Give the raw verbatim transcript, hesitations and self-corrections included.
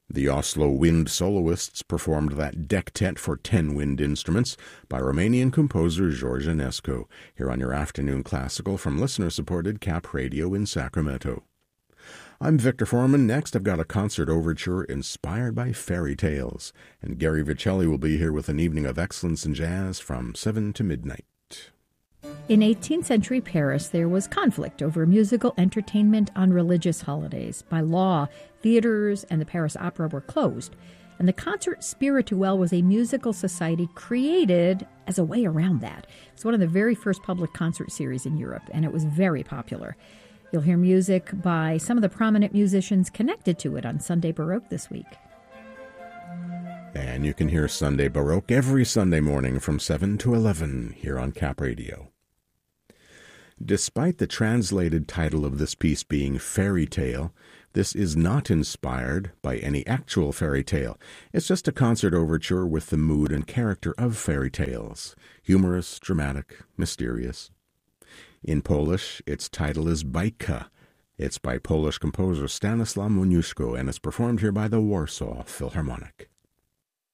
The Oslo Wind Soloists performed that dectet for ten wind instruments by Romanian composer George Enescu, here on your afternoon classical from listener-supported Cap Radio in Sacramento. I'm Victor Foreman. Next, I've got a concert overture inspired by fairy tales, and Gary Vicelli will be here with an evening of excellence in jazz from seven to midnight. In eighteenth century Paris, there was conflict over musical entertainment on religious holidays. By law, theaters and the Paris Opera were closed, and the Concert Spirituel was a musical society created as a way around that. It's one of the very first public concert series in Europe, and it was very popular. You'll hear music by some of the prominent musicians connected to it on Sunday Baroque this week. And you can hear Sunday Baroque every Sunday morning from seven to eleven here on Cap Radio. Despite the translated title of this piece being Fairy Tale, this is not inspired by any actual fairy tale. It's just a concert overture with the mood and character of fairy tales. Humorous, dramatic, mysterious. In Polish, its title is Bajka. It's by Polish composer Stanislaw Moniuszko, and it's performed here by the Warsaw Philharmonic.